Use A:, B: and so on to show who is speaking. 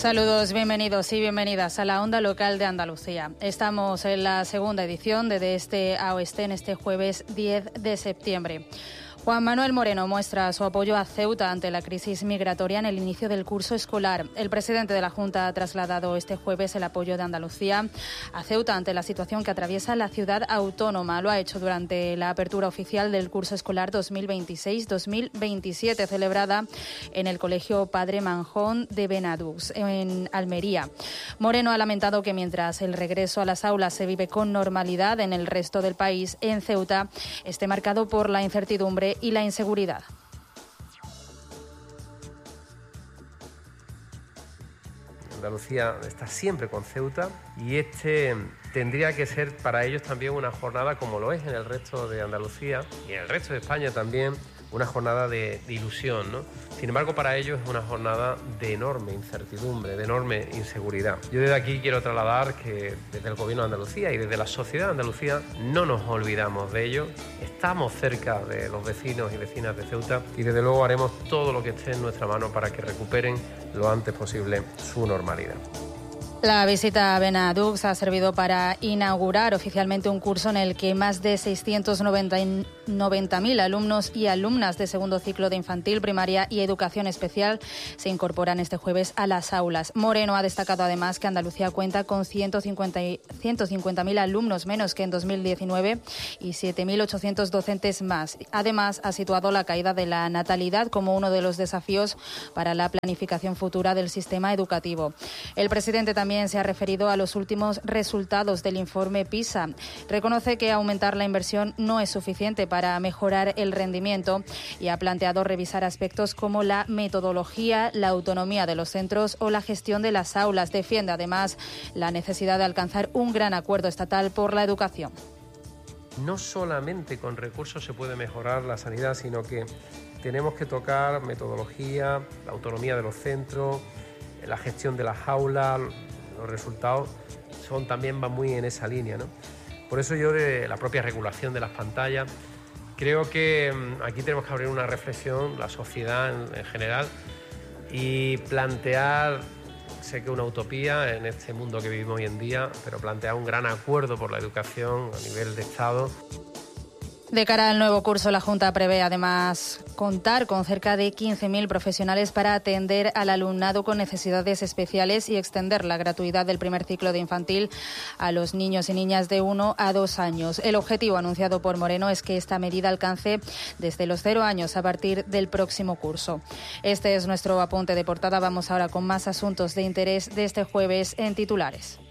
A: Saludos, bienvenidos y bienvenidas a la Onda Local de Andalucía. Estamos en la segunda edición de Este a Oeste en este jueves 10 de septiembre. Juan Manuel Moreno muestra su apoyo a Ceuta ante la crisis migratoria en el inicio del curso escolar. El presidente de la Junta ha trasladado este jueves el apoyo de Andalucía a Ceuta ante la situación que atraviesa la ciudad autónoma. Lo ha hecho durante la apertura oficial del curso escolar 2026-2027, celebrada en el Colegio Padre Manjón de Benadux, en Almería. Moreno ha lamentado que mientras el regreso a las aulas se vive con normalidad en el resto del país, en Ceuta esté marcado por la incertidumbre y la inseguridad.
B: Andalucía está siempre con Ceuta y tendría que ser para ellos también una jornada, como lo es en el resto de Andalucía y en el resto de España también, una jornada de ilusión, ¿no? Sin embargo, para ellos es una jornada de enorme incertidumbre, de enorme inseguridad. Yo desde aquí quiero trasladar que desde el Gobierno de Andalucía y desde la sociedad de Andalucía no nos olvidamos de ello. Estamos cerca de los vecinos y vecinas de Ceuta y desde luego haremos todo lo que esté en nuestra mano para que recuperen lo antes posible su normalidad.
A: La visita a Benadux ha servido para inaugurar oficialmente un curso en el que más de 690.000 alumnos y alumnas de segundo ciclo de infantil, primaria y educación especial se incorporan este jueves a las aulas. Moreno ha destacado además que Andalucía cuenta con 150.000 alumnos menos que en 2019 y 7.800 docentes más. Además, ha situado la caída de la natalidad como uno de los desafíos para la planificación futura del sistema educativo. El presidente también se ha referido a los últimos resultados del informe PISA. Reconoce que aumentar la inversión no es suficiente para mejorar el rendimiento y ha planteado revisar aspectos como la metodología, la autonomía de los centros o la gestión de las aulas. Defiende además la necesidad de alcanzar un gran acuerdo estatal por la educación.
B: No solamente con recursos se puede mejorar la sanidad, sino que tenemos que tocar metodología, la autonomía de los centros, la gestión de las aulas. Los resultados van muy en esa línea, ¿no? Por eso yo de la propia regulación de las pantallas, creo que aquí tenemos que abrir una reflexión, la sociedad en general, y plantear, sé que una utopía en este mundo que vivimos hoy en día, pero plantear un gran acuerdo por la educación a nivel de Estado.
A: De cara al nuevo curso, la Junta prevé además contar con cerca de 15.000 profesionales para atender al alumnado con necesidades especiales y extender la gratuidad del primer ciclo de infantil a los niños y niñas de 1 a 2 años. El objetivo anunciado por Moreno es que esta medida alcance desde los 0 años a partir del próximo curso. Este es nuestro apunte de portada. Vamos ahora con más asuntos de interés de este jueves en titulares.